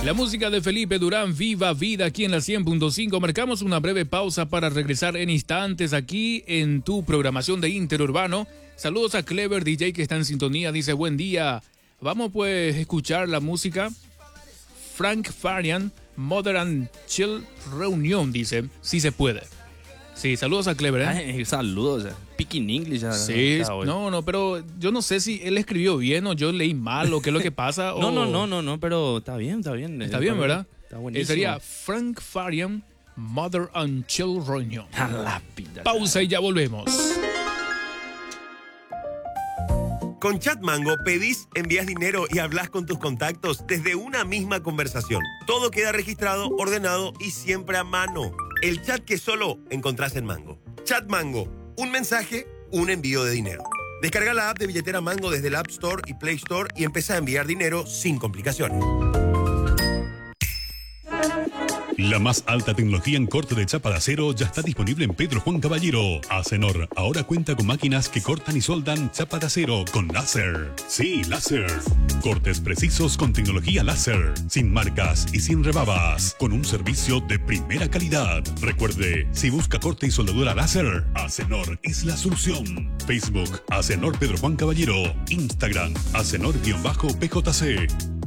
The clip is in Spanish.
La música de Felipe Durán, Viva Vida, aquí en la 100.5. Marcamos una breve pausa para regresar en instantes aquí en tu programación de Interurbano. Saludos a Clever DJ que está en sintonía, dice buen día. Vamos pues a escuchar la música. Frank Farian, Mother and Chill Reunión, dice, si se puede. Sí, saludos a Clever, ¿eh? Ay, saludos, speaking English. Sí, no, pero yo no sé si él escribió bien o yo leí mal o qué es lo que pasa. No, pero está bien. Está bien, ¿verdad? Está buenísimo. Sería Frank Farian, Mother and Chill Reunión. A la pita. Pausa y ya volvemos. Con Chatmango pedís, envías dinero y hablas con tus contactos desde una misma conversación. Todo queda registrado, ordenado y siempre a mano. El chat que solo encontrás en Mango. Chatmango, un mensaje, un envío de dinero. Descarga la app de billetera Mango desde el App Store y Play Store y empieza a enviar dinero sin complicaciones. La más alta tecnología en corte de chapa de acero ya está disponible en Pedro Juan Caballero. Acenor ahora cuenta con máquinas que cortan y soldan chapa de acero con láser. Sí, láser. Cortes precisos con tecnología láser, sin marcas y sin rebabas, con un servicio de primera calidad. Recuerde, si busca corte y soldadura láser, Acenor es la solución. Facebook, Acenor Pedro Juan Caballero. Instagram, Acenor-PJC.